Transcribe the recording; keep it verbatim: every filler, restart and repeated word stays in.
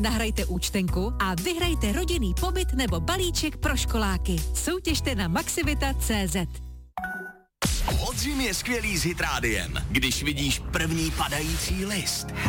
Nahrajte účtenku a vyhrajte rodinný pobyt nebo balíček pro školáky. Soutěžte na maxivita tečka cé zet. Podzim je skvělý s Hit Rádiem, když vidíš první padající list.